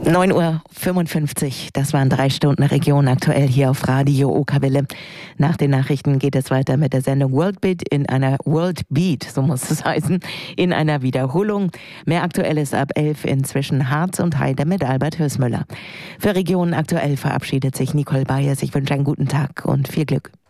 9:55 Uhr, das waren 3 Stunden Region aktuell hier auf Radio Okerwelle. Nach den Nachrichten geht es weiter mit der Sendung Worldbeat so muss es heißen, in einer Wiederholung. Mehr Aktuelles ab 11 inzwischen Harz und Heide mit Albert Hösmüller. Für Region aktuell verabschiedet sich Nicole Bayers. Ich wünsche einen guten Tag und viel Glück.